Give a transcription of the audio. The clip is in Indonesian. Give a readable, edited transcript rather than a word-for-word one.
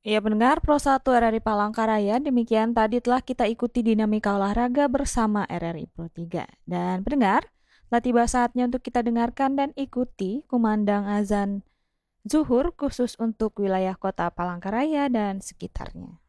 Ya pendengar Pro 1 RRI Palangkaraya, demikian tadi telah kita ikuti dinamika olahraga bersama RRI Pro 3. Dan pendengar, telah tiba saatnya untuk kita dengarkan dan ikuti kumandang azan zuhur khusus untuk wilayah kota Palangkaraya dan sekitarnya.